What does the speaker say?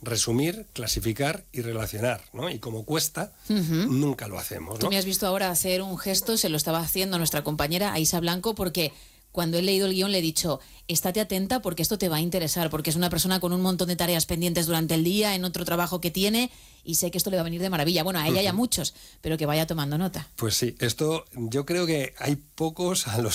resumir, clasificar y relacionar, ¿no? Y como cuesta, nunca lo hacemos, ¿no? Tú me has visto ahora hacer un gesto, se lo estaba haciendo nuestra compañera Aisa Blanco, porque cuando he leído el guión le he dicho, estate atenta porque esto te va a interesar, porque es una persona con un montón de tareas pendientes durante el día, en otro trabajo que tiene, y sé que esto le va a venir de maravilla. Bueno, a ella y a muchos, pero que vaya tomando nota. Pues sí, esto yo creo que hay pocos a los